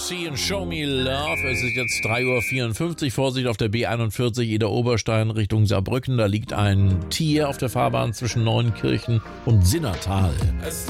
MC und Show Me Love. Es ist jetzt 3:54 Uhr. Vorsicht auf der B41 Ida-Oberstein Richtung Saarbrücken. Da liegt ein Tier auf der Fahrbahn zwischen Neuenkirchen und Sinnertal.